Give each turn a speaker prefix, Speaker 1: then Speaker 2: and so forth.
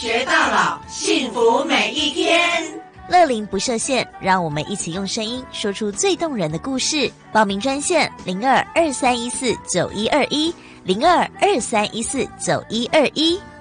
Speaker 1: 学到老，幸福每一天。
Speaker 2: 乐龄不设限，让我们一起用声音说出最动人的故事。报名专线0223149121，0223149121。